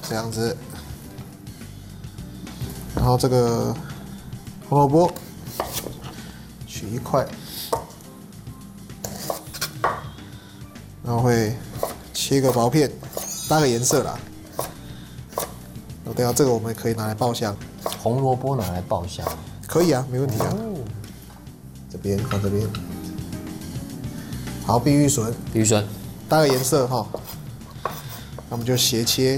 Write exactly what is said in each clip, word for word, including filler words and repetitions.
这样子。然后这个红萝卜取一块，然后会切个薄片，搭个颜色啦。等下这个我们可以拿来爆香， 红萝卜拿来爆香， 可以啊，没问题啊。 哦， 这边放这边。好，碧玉笋， 碧玉笋搭个颜色哈。那我们就斜切，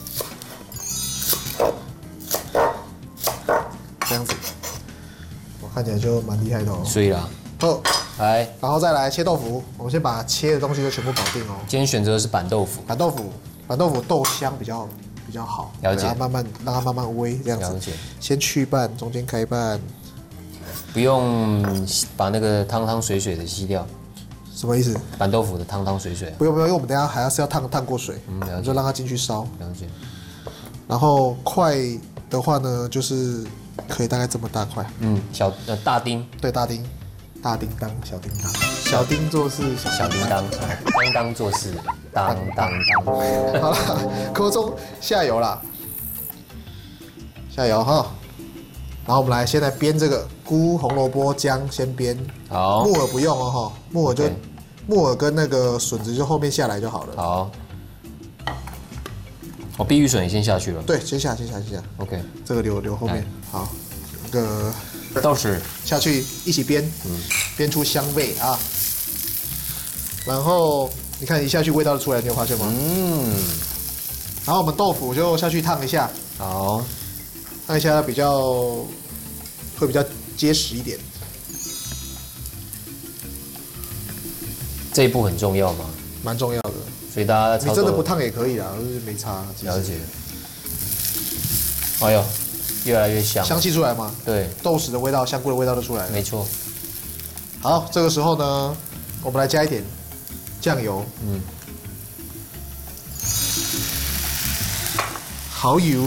这样子，我看起来就蛮厉害的哦。 所以啦， 好， 来， 然后再来切豆腐，我们先把切的东西都全部搞定哦。 今天选择的是板豆腐， 板豆腐，板豆腐豆香比较比较好， 了解对它慢慢让它慢慢煨这样子。 了解， 先去瓣，中间开瓣， 不用把那个汤汤水水的吸掉。 什么意思？ 板豆腐的汤汤水水、啊， 不用不用，因为我们等一下还要是要烫烫过水， 嗯，了解， 就让它进去烧。 了解。 然后块的话呢，就是可以大概这么大块。 嗯，小呃大丁， 对，大丁，大叮当，小叮当，小丁做事，小小叮当，当当做事，当当当。 好了，锅中下油啦，下油哈。然后我们来先来煸这个菇、红萝卜、姜，先煸。 好， 木耳不用哦哈，木耳就 OK 木耳跟那个笋子就后面下来就好了。 好。我碧玉笋也先下去了。 对，先下，先下，先下。 OK， 这个留留后面。好，那个豆豉下去一起煸，嗯，煸出香味啊。然后你看一下去味道就出来，你有发现吗？ 嗯， 然后我们豆腐就下去烫一下， 好， 烫一下比较会比较结实一点。 这一步很重要嘛， 蛮重要的。 所以大家在操作你真的不烫也可以啦，就是没差。 了解。哎呦，越来越香， 香气出来吗？ 对， 豆豉的味道、香菇的味道都出来了。 没错。 好，这个时候呢，我们来加一点酱油， 嗯， 蚝油，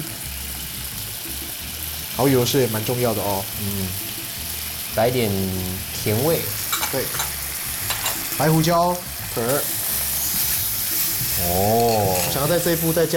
蚝油是也蛮重要的哦。 嗯，来点甜味。 对，白胡椒壳。 哦， 想要在这一步再加。